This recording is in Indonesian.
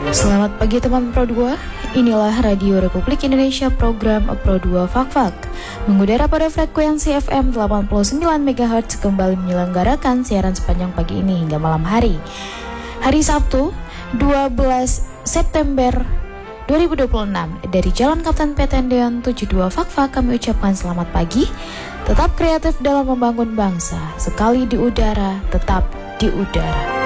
Selamat pagi teman Pro 2, inilah Radio Republik Indonesia program Pro 2 Fak-Fak. Mengudara pada frekuensi FM 89 MHz kembali menyelenggarakan siaran sepanjang pagi ini hingga malam hari. Hari Sabtu, 12 September 2026, dari Jalan Kapten Petendean 72 Fak-Fak kami ucapkan selamat pagi. Tetap kreatif dalam membangun bangsa, sekali di udara, tetap di udara.